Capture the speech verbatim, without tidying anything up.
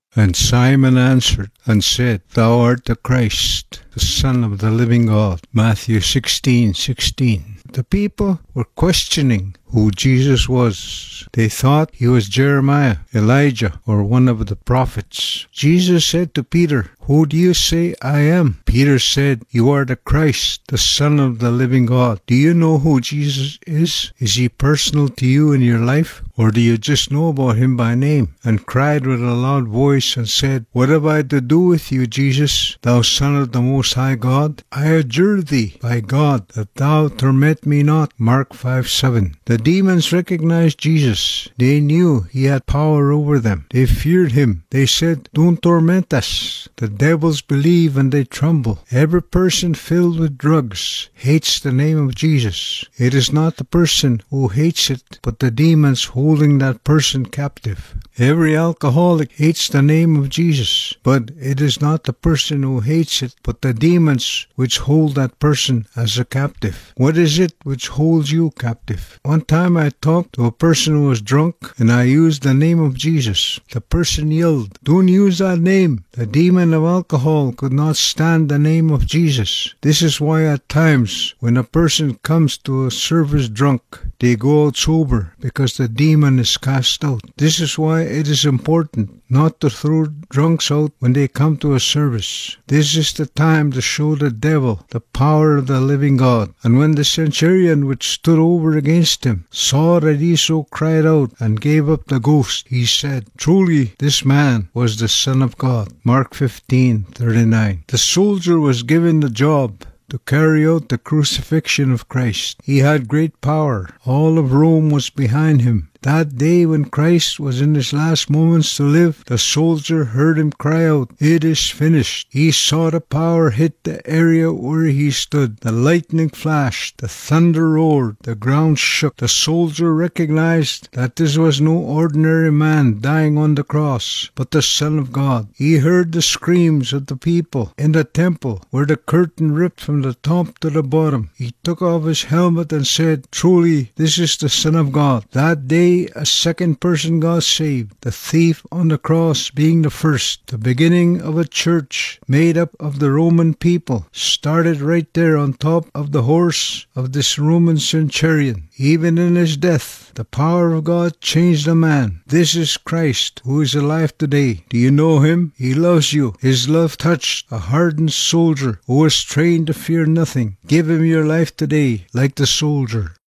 And Simon answered and said, Thou art the Christ, the Son of the living God. Matthew sixteen sixteen. The people were questioning who Jesus was. They thought he was Jeremiah, Elijah, or one of the prophets. Jesus said to Peter, Who do you say I am? Peter said, You are the Christ, the Son of the living God. Do you know who Jesus is? Is he personal to you in your life? Or do you just know about him by name? And cried with a loud voice and said, What have I to do with you, Jesus, thou Son of the Most High God? I adjure thee by God that thou torment me not. Mark five seven. The demons recognized Jesus. They knew he had power over them. They feared him. They said, Don't torment us. The devils believe and they tremble. Every person filled with drugs hates the name of Jesus. It is not the person who hates it, but the demons holding that person captive. Every alcoholic hates the name of Jesus, but it is not the person who hates it, but the demons which hold that person as a captive. What is it which holds you captive? One time I talked to a person who was drunk, and I used the name of Jesus. The person yelled, Don't use that name. The demon of alcohol could not stand the name of Jesus. This is why at times when a person comes to a service drunk, they go out sober, because the demon is cast out. This is why it is important not to throw drunks out when they come to a service. This is the time to show the devil the power of the living God. And when the centurion which stood over against him saw that he so cried out and gave up the ghost, he said, Truly this man was the Son of God. Mark fifteen thirty-nine. The soldier was given the job to carry out the crucifixion of Christ. He had great power. All of Rome was behind him. That day when Christ was in his last moments to live, the soldier heard him cry out, It is finished. He saw the power hit the area where he stood. The lightning flashed, the thunder roared, the ground shook. The soldier recognized that this was no ordinary man dying on the cross, but the Son of God. He heard the screams of the people in the temple where the curtain ripped from the top to the bottom. He took off his helmet and said, Truly, this is the Son of God. That day a second person got saved, the thief on the cross being the first. The beginning of a church made up of the Roman people started right there on top of the horse of this Roman centurion. Even in his death, the power of God changed a man. This is Christ, who is alive today. Do you know him? He loves you. His love touched a hardened soldier who was trained to fear nothing. Give him your life today, like the soldier.